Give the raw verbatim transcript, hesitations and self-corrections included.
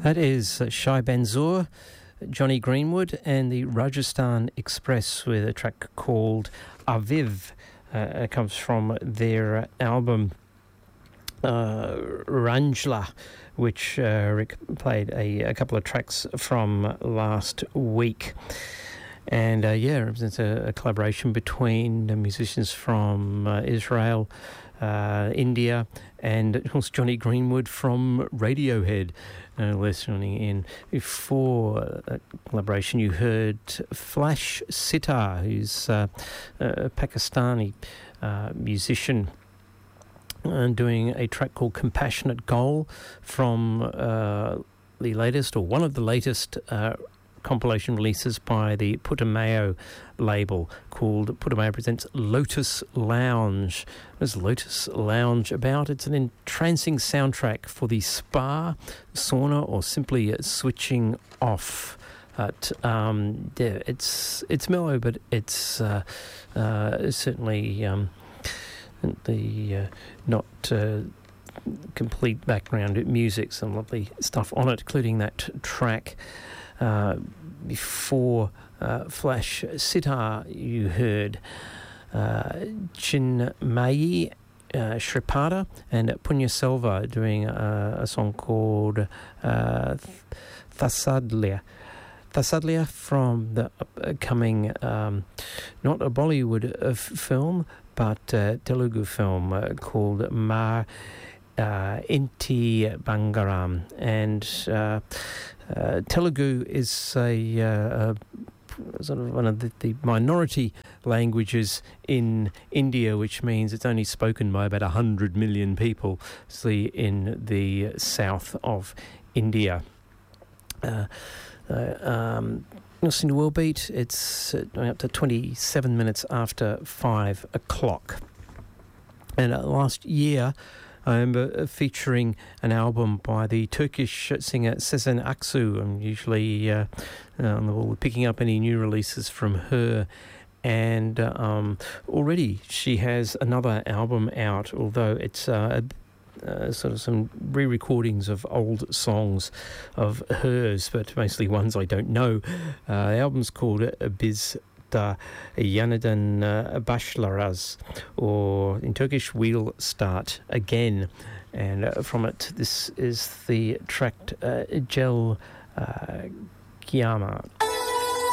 That is Shai Benzoor, Johnny Greenwood, and the Rajasthan Express with a track called Aviv. Uh, it comes from their album uh, Ranjla, which uh, Rick played a, a couple of tracks from last week. And uh, yeah, it represents a, a collaboration between the musicians from uh, Israel, uh, India, and of course Johnny Greenwood from Radiohead. Uh, listening in before that collaboration, you heard Flash Sitar, who's uh, a Pakistani uh, musician, uh, doing a track called Compassionate Goal from uh, the latest, or one of the latest, uh, compilation releases by the Putumayo label called Putumayo Presents Lotus Lounge. What is Lotus Lounge about? It's an entrancing soundtrack for the spa, sauna, or simply switching off. But um, yeah, it's it's mellow, but it's uh, uh, certainly um, the uh, not uh, complete background music. Some lovely stuff on it, including that track. Uh, before uh, Flash Sitar, you heard uh, Chinmayi uh, Shripada and Punya Selva doing uh, a song called uh, Thasadlia. Thasadlia from the upcoming, um, not a Bollywood uh, film, but a Telugu film uh, called Mar uh, Inti Bangaram. And uh, Uh, Telugu is a, uh, a sort of one of the, the minority languages in India, which means it's only spoken by about one hundred million people, see, in the south of India. Uh, uh, um, listening to World Beat, it's uh, up to twenty-seven minutes after five o'clock. And uh, last year, I remember featuring an album by the Turkish singer Sezen Aksu. I'm usually uh, on the wall picking up any new releases from her. And uh, um, already she has another album out, although it's uh, uh, sort of some re-recordings of old songs of hers, but mostly ones I don't know. Uh, the album's called Biz Yeniden uh, Başlarız, or in Turkish, We'll Start Again. And uh, from it, this is the track uh, Gel uh, Kiamat.